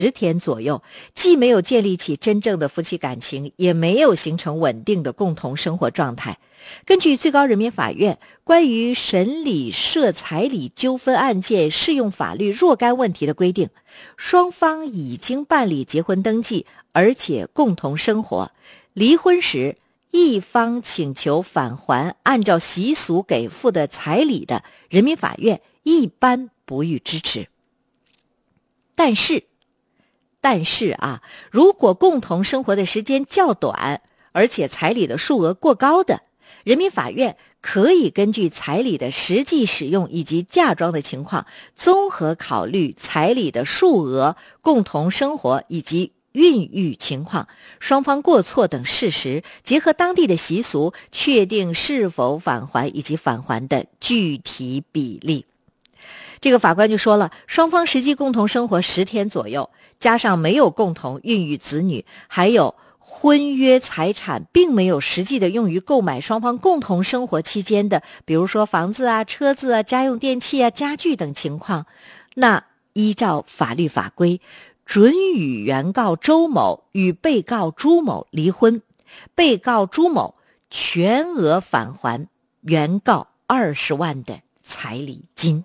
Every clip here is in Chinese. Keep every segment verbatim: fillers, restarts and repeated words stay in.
十天左右，既没有建立起真正的夫妻感情，也没有形成稳定的共同生活状态。根据最高人民法院关于审理涉彩礼纠纷案件适用法律若干问题的规定，双方已经办理结婚登记，而且共同生活，离婚时一方请求返还按照习俗给付的彩礼的，人民法院一般不予支持。但是但是啊，如果共同生活的时间较短，而且彩礼的数额过高的，人民法院可以根据彩礼的实际使用以及嫁妆的情况，综合考虑彩礼的数额、共同生活以及孕育情况、双方过错等事实，结合当地的习俗，确定是否返还以及返还的具体比例。这个法官就说了，双方实际共同生活十天左右，加上没有共同孕育子女，还有婚约财产并没有实际的用于购买双方共同生活期间的，比如说房子啊、车子啊、家用电器啊、家具等情况，那依照法律法规，准予原告周某与被告朱某离婚，被告朱某全额返还原告二十万的彩礼金。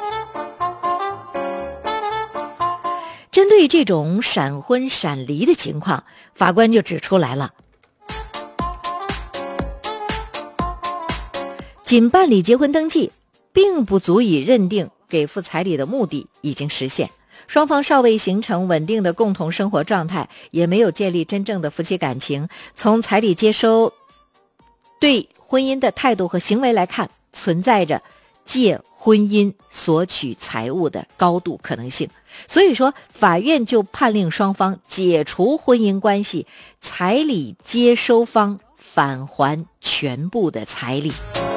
针对这种闪婚闪离的情况，法官就指出来了，仅办理结婚登记并不足以认定给付彩礼的目的已经实现，双方尚未形成稳定的共同生活状态，也没有建立真正的夫妻感情。从彩礼接收对婚姻的态度和行为来看，存在着借婚姻索取财物的高度可能性。所以说，法院就判令双方解除婚姻关系，彩礼接收方返还全部的彩礼。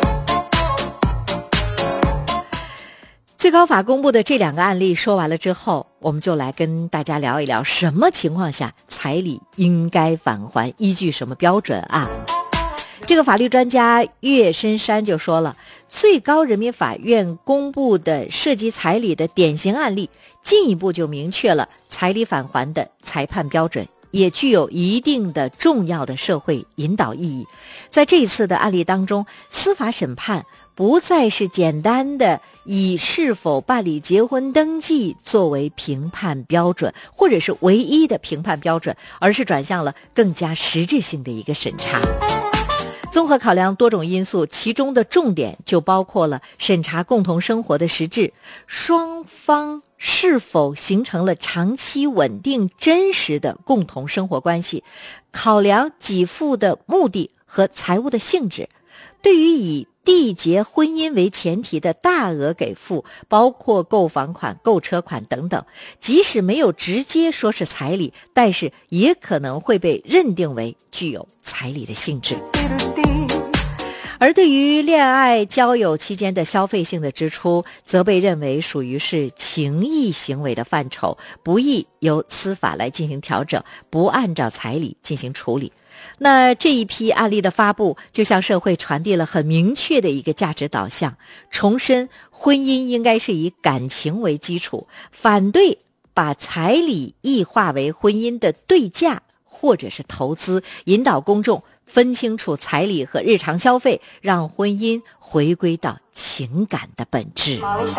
最高法公布的这两个案例说完了之后，我们就来跟大家聊一聊什么情况下彩礼应该返还，依据什么标准啊？这个法律专家岳深山就说了，最高人民法院公布的涉及彩礼的典型案例，进一步就明确了彩礼返还的裁判标准，也具有一定的重要的社会引导意义。在这一次的案例当中，司法审判不再是简单的以是否办理结婚登记作为评判标准，或者是唯一的评判标准，而是转向了更加实质性的一个审查。综合考量多种因素，其中的重点就包括了审查共同生活的实质，双方是否形成了长期稳定真实的共同生活关系，考量给付的目的和财物的性质。对于以缔结婚姻为前提的大额给付，包括购房款、购车款等等，即使没有直接说是彩礼，但是也可能会被认定为具有彩礼的性质。而对于恋爱交友期间的消费性的支出，则被认为属于是情谊行为的范畴，不宜由司法来进行调整，不按照彩礼进行处理。那这一批案例的发布，就向社会传递了很明确的一个价值导向，重申婚姻应该是以感情为基础，反对把彩礼异化为婚姻的对价或者是投资，引导公众分清楚彩礼和日常消费，让婚姻回归到情感的本质。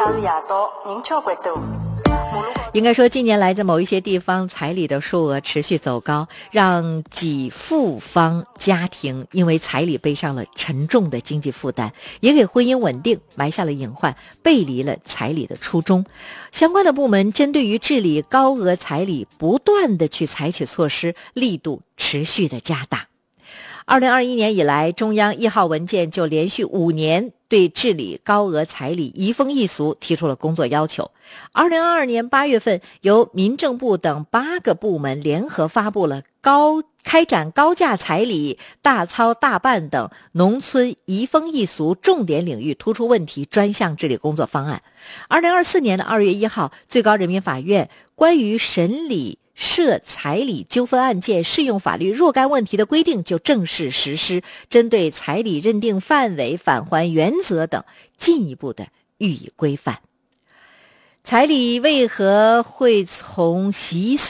应该说，近年来在某一些地方，彩礼的数额持续走高，让给付方家庭因为彩礼背上了沉重的经济负担，也给婚姻稳定埋下了隐患，背离了彩礼的初衷。相关的部门针对于治理高额彩礼，不断的去采取措施，力度持续的加大。二零二一年以来，中央一号文件就连续五年对治理高额彩礼移风易俗提出了工作要求。二零二二年八月份，由民政部等八个部门联合发布了高开展高价彩礼、大操大办等农村移风易俗重点领域突出问题专项治理工作方案。二零二四年的二月一号，最高人民法院关于审理涉彩礼纠纷案件适用法律若干问题的规定就正式实施，针对彩礼认定范围、返还原则等进一步的予以规范。 彩礼为何会从习俗